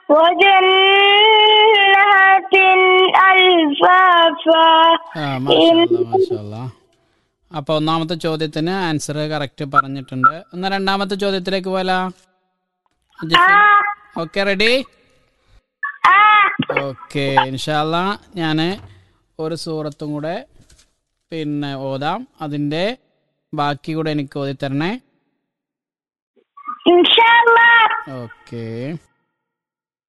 وجنات ألفافا മാഷാ. അപ്പൊ ഒന്നാമത്തെ ചോദ്യത്തിന് ആൻസർ കറക്റ്റ് പറഞ്ഞിട്ടുണ്ട്. എന്നാ രണ്ടാമത്തെ ചോദ്യത്തിലേക്ക് പോലാ. Okay, ready? ഓക്കെ, ഇൻഷാല്ലാ ഞാൻ ഒരു സൂറത്തും കൂടെ ഓതാം. അതിൻ്റെ ബാക്കി കൂടെ എനിക്ക് ഓതി തരണേ. ഇൻഷാ അല്ലാഹ്. ഓക്കെ.